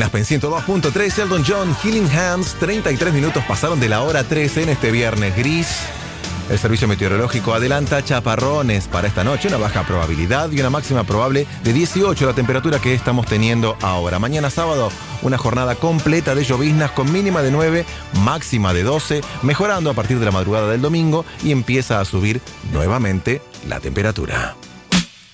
Aspen 102.3, Elton John, Healing Hands. 33 minutos pasaron de la hora 13 en este viernes gris. El servicio meteorológico adelanta chaparrones para esta noche, una baja probabilidad y una máxima probable de 18, la temperatura que estamos teniendo ahora. Mañana sábado, una jornada completa de lloviznas con mínima de 9, máxima de 12, mejorando a partir de la madrugada del domingo y empieza a subir nuevamente la temperatura.